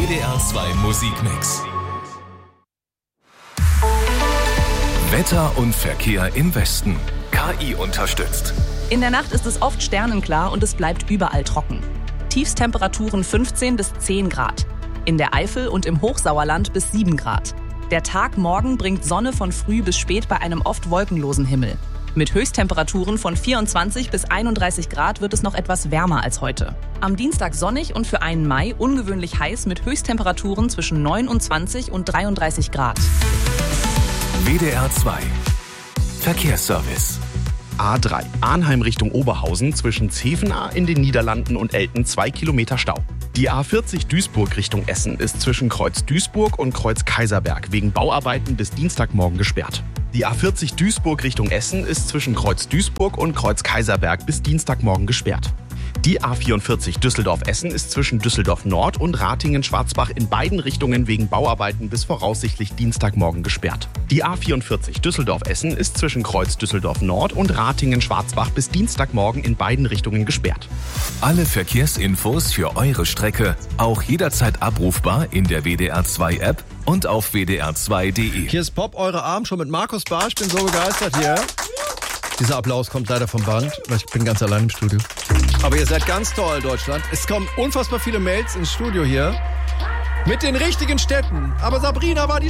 WDR 2 Musikmix. Wetter und Verkehr im Westen. KI unterstützt. In der Nacht ist es oft sternenklar und es bleibt überall trocken. Tiefstemperaturen 15 bis 10 Grad. In der Eifel und im Hochsauerland bis 7 Grad. Der Tag morgen bringt Sonne von früh bis spät bei einem oft wolkenlosen Himmel. Mit Höchsttemperaturen von 24 bis 31 Grad wird es noch etwas wärmer als heute. Am Dienstag sonnig und für einen Mai ungewöhnlich heiß mit Höchsttemperaturen zwischen 29 und 33 Grad. WDR 2 Verkehrsservice. A3 Arnheim Richtung Oberhausen zwischen Zevenaar in den Niederlanden und Elten 2 Kilometer Stau. Die A40 Duisburg Richtung Essen ist zwischen Kreuz Duisburg und Kreuz Kaiserberg wegen Bauarbeiten bis Dienstagmorgen gesperrt. Die A40 Duisburg Richtung Essen ist zwischen Kreuz Duisburg und Kreuz Kaiserberg bis Dienstagmorgen gesperrt. Die A44 Düsseldorf-Essen ist zwischen Düsseldorf Nord und Ratingen-Schwarzbach in beiden Richtungen wegen Bauarbeiten bis voraussichtlich Dienstagmorgen gesperrt. Die A44 Düsseldorf-Essen ist zwischen Kreuz Düsseldorf Nord und Ratingen-Schwarzbach bis Dienstagmorgen in beiden Richtungen gesperrt. Alle Verkehrsinfos für eure Strecke auch jederzeit abrufbar in der WDR 2 App und auf wdr2.de. Hier ist Pop, eure Abendshow mit Markus Barsch. Ich bin so begeistert hier. Dieser Applaus kommt leider vom Band, weil ich bin ganz allein im Studio. Aber ihr seid ganz toll, Deutschland. Es kommen unfassbar viele Mails ins Studio hier mit den richtigen Städten. Aber Sabrina war die